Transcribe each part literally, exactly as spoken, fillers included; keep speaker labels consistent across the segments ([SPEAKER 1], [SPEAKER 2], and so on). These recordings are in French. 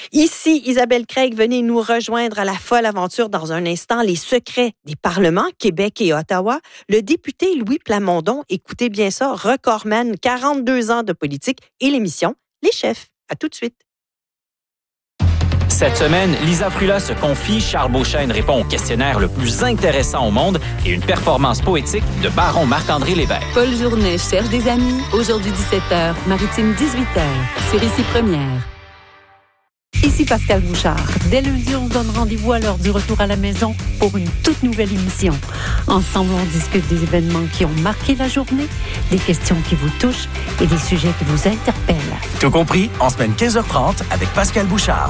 [SPEAKER 1] Ici, Isabelle Craig, venez nous rejoindre à la folle aventure dans un instant. Les secrets des parlements, Québec et Ottawa. Le député Louis Plamondon, écoutez bien ça, recordman, quarante-deux ans de politique et l'émission Les Chefs. À tout de suite.
[SPEAKER 2] Cette semaine, Lisa Frula se confie, Charles Beauchesne répond au questionnaire le plus intéressant au monde et une performance poétique de baron Marc-André Lévesque.
[SPEAKER 3] Paul Journet cherche des amis. Aujourd'hui dix-sept heures, Maritime dix-huit heures, sur Ici Première.
[SPEAKER 4] Ici Pascal Bouchard. Dès lundi, on se donne rendez-vous à l'heure du retour à la maison pour une toute nouvelle émission. Ensemble, on discute des événements qui ont marqué la journée, des questions qui vous touchent et des sujets qui vous interpellent.
[SPEAKER 5] Tout compris, en semaine quinze heures trente avec Pascal Bouchard.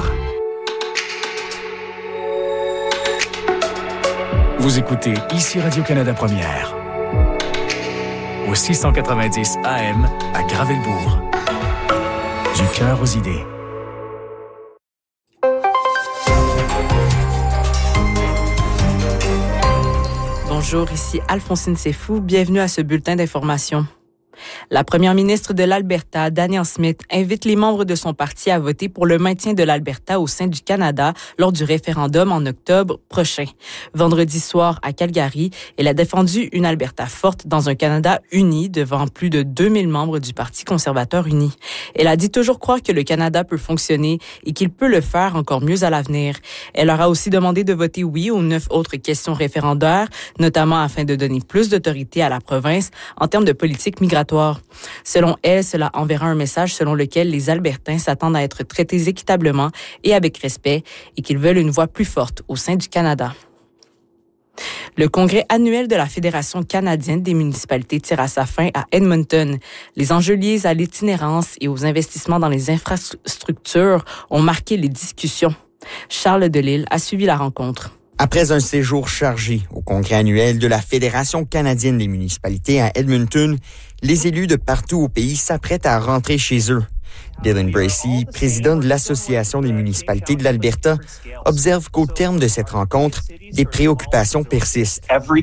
[SPEAKER 5] Vous écoutez Ici Radio-Canada Première. Au six cent quatre-vingt-dix A M à Gravelbourg. Du cœur aux idées.
[SPEAKER 6] Bonjour, ici Alphonsine Sefou. Bienvenue à ce bulletin d'information. La première ministre de l'Alberta, Danielle Smith, invite les membres de son parti à voter pour le maintien de l'Alberta au sein du Canada lors du référendum en octobre prochain. Vendredi soir, à Calgary, elle a défendu une Alberta forte dans un Canada uni devant plus de deux mille membres du Parti conservateur uni. Elle a dit toujours croire que le Canada peut fonctionner et qu'il peut le faire encore mieux à l'avenir. Elle leur a aussi demandé de voter oui aux neuf autres questions référendaires, notamment afin de donner plus d'autorité à la province en termes de politique migratoire. Selon elle, cela enverra un message selon lequel les Albertains s'attendent à être traités équitablement et avec respect et qu'ils veulent une voix plus forte au sein du Canada. Le congrès annuel de la Fédération canadienne des municipalités tire à sa fin à Edmonton. Les enjeux liés à l'itinérance et aux investissements dans les infrastructures ont marqué les discussions. Charles Delisle a suivi la rencontre.
[SPEAKER 7] Après un séjour chargé au congrès annuel de la Fédération canadienne des municipalités à Edmonton, les élus de partout au pays s'apprêtent à rentrer chez eux. Dylan Bracey, président de l'Association des municipalités de l'Alberta, observe qu'au terme de cette rencontre, des préoccupations persistent.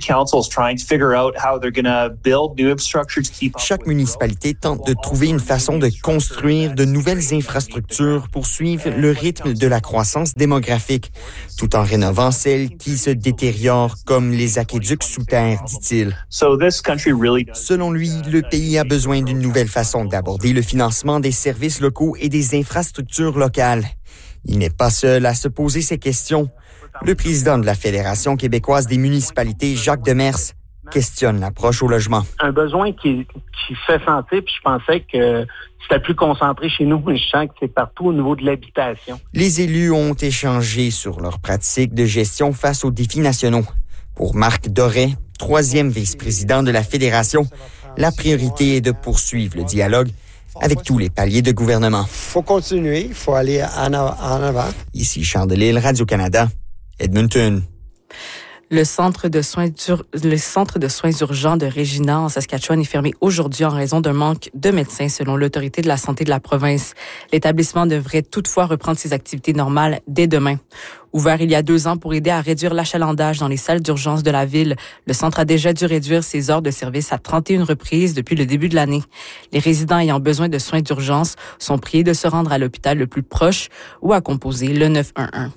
[SPEAKER 7] Chaque municipalité tente de trouver une façon de construire de nouvelles infrastructures pour suivre le rythme de la croissance démographique, tout en rénovant celles qui se détériorent, comme les aqueducs sous terre, dit-il. Selon lui, le pays a besoin d'une nouvelle façon d'aborder le financement des services locaux et des infrastructures locales. Il n'est pas seul à se poser ces questions. Le président de la Fédération québécoise des municipalités, Jacques Demers, questionne l'approche au logement.
[SPEAKER 8] Un besoin qui, qui se fait sentir, puis je pensais que c'était plus concentré chez nous, mais je sens que c'est partout au niveau de l'habitation.
[SPEAKER 7] Les élus ont échangé sur leurs pratiques de gestion face aux défis nationaux. Pour Marc Doré, troisième vice-président de la Fédération, la priorité est de poursuivre le dialogue avec tous les paliers de gouvernement.
[SPEAKER 9] Il faut continuer, il faut aller en avant.
[SPEAKER 7] Ici Charles Delisle, Radio-Canada, Edmonton.
[SPEAKER 6] Le centre de soins dur... le centre de soins urgents de Regina en Saskatchewan est fermé aujourd'hui en raison d'un manque de médecins selon l'autorité de la santé de la province. L'établissement devrait toutefois reprendre ses activités normales dès demain. Ouvert il y a deux ans pour aider à réduire l'achalandage dans les salles d'urgence de la ville, le centre a déjà dû réduire ses heures de service à trente et une reprises depuis le début de l'année. Les résidents ayant besoin de soins d'urgence sont priés de se rendre à l'hôpital le plus proche ou à composer le neuf un un.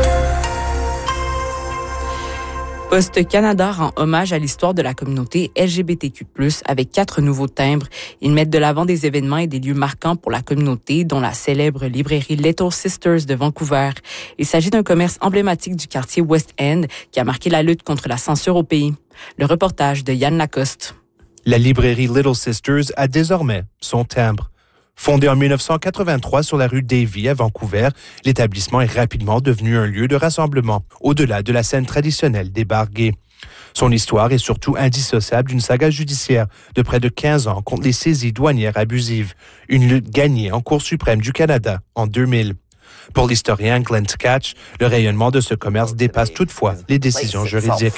[SPEAKER 6] Poste Canada rend hommage à l'histoire de la communauté L G B T Q plus, avec quatre nouveaux timbres. Ils mettent de l'avant des événements et des lieux marquants pour la communauté, dont la célèbre librairie Little Sisters de Vancouver. Il s'agit d'un commerce emblématique du quartier West End qui a marqué la lutte contre la censure au pays. Le reportage de Yann Lacoste.
[SPEAKER 10] La librairie Little Sisters a désormais son timbre. Fondé en dix-neuf cent quatre-vingt-trois sur la rue Davie à Vancouver, l'établissement est rapidement devenu un lieu de rassemblement, au-delà de la scène traditionnelle des bars gays. Son histoire est surtout indissociable d'une saga judiciaire de près de quinze ans contre les saisies douanières abusives, une lutte gagnée en Cour suprême du Canada en deux mille. Pour l'historien Glenn Tkach, le rayonnement de ce commerce dépasse toutefois les décisions juridiques.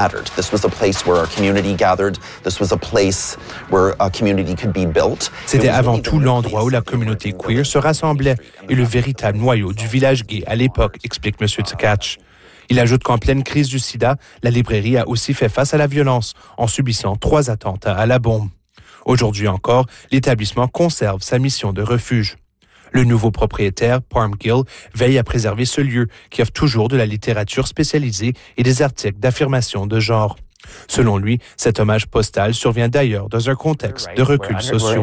[SPEAKER 10] C'était avant tout l'endroit où la communauté queer se rassemblait et le véritable noyau du village gay à l'époque, explique M. Tkach. Il ajoute qu'en pleine crise du sida, la librairie a aussi fait face à la violence en subissant trois attentats à la bombe. Aujourd'hui encore, l'établissement conserve sa mission de refuge. Le nouveau propriétaire, Parm Gill, veille à préserver ce lieu qui offre toujours de la littérature spécialisée et des articles d'affirmation de genre. Selon lui, cet hommage postal survient d'ailleurs dans un contexte de recul social.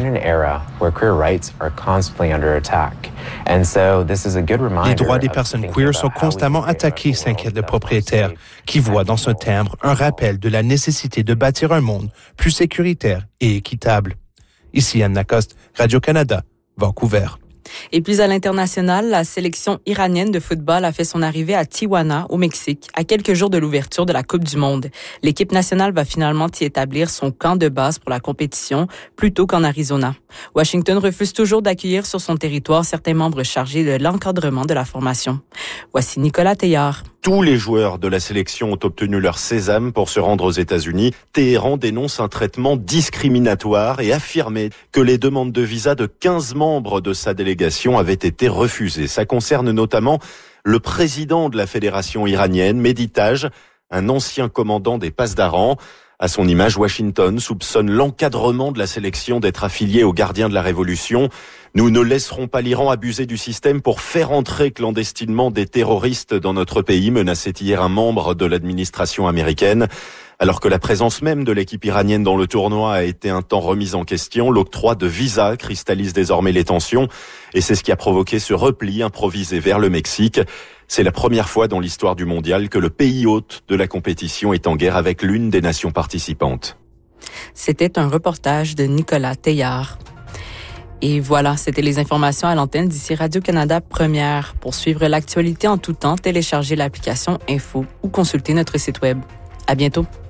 [SPEAKER 10] Les droits des personnes queer sont constamment attaqués, s'inquiète le propriétaire, qui voit dans ce timbre un rappel de la nécessité de bâtir un monde plus sécuritaire et équitable. Ici Anne Lacoste, Radio-Canada, Vancouver.
[SPEAKER 6] Et puis à l'international, la sélection iranienne de football a fait son arrivée à Tijuana, au Mexique, à quelques jours de l'ouverture de la Coupe du Monde. L'équipe nationale va finalement y établir son camp de base pour la compétition, plutôt qu'en Arizona. Washington refuse toujours d'accueillir sur son territoire certains membres chargés de l'encadrement de la formation. Voici Nicolas Teillard.
[SPEAKER 11] Tous les joueurs de la sélection ont obtenu leur sésame pour se rendre aux États-Unis. Téhéran dénonce un traitement discriminatoire et affirmait que les demandes de visa de quinze membres de sa délégation avaient été refusées. Ça concerne notamment le président de la fédération iranienne, Mehdi Taj, un ancien commandant des Pasdaran. À son image, Washington soupçonne l'encadrement de la sélection d'être affilié aux gardiens de la Révolution. Nous ne laisserons pas l'Iran abuser du système pour faire entrer clandestinement des terroristes dans notre pays, menaçait hier un membre de l'administration américaine. Alors que la présence même de l'équipe iranienne dans le tournoi a été un temps remise en question, l'octroi de visas cristallise désormais les tensions et c'est ce qui a provoqué ce repli improvisé vers le Mexique. C'est la première fois dans l'histoire du mondial que le pays hôte de la compétition est en guerre avec l'une des nations participantes.
[SPEAKER 6] C'était un reportage de Nicolas Teillard. Et voilà, c'était les informations à l'antenne d'ici Radio-Canada Première. Pour suivre l'actualité en tout temps, téléchargez l'application Info ou consultez notre site web. À bientôt.